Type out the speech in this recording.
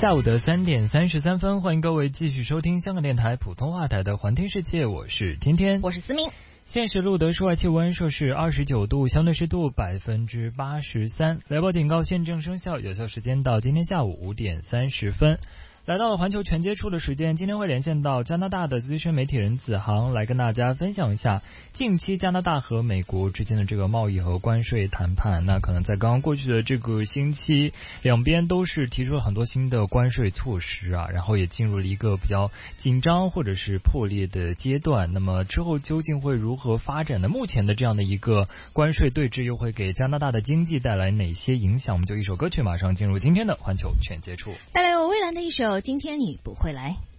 下午的3点33分，欢迎各位继续收听香港电台普通话台的环听世界，我是天天， 我是思明。 现时录得室外气温摄氏29度，相对湿度83%，雷暴警告现正生效，有效时间到今天下午5点30分。来到了环球全接触的时间，今天会连线到加拿大的资深媒体人子航，来跟大家分享一下近期加拿大和美国之间的这个贸易和关税谈判。那可能在刚刚过去的这个星期，两边都是提出了很多新的关税措施啊，然后也进入了一个比较紧张或者是破裂的阶段。那么之后究竟会如何发展呢？目前的这样的一个关税对峙又会给加拿大的经济带来哪些影响？我们就一首歌曲马上进入今天的环球全接触， 带来我蔚蓝的一首今天你不会来。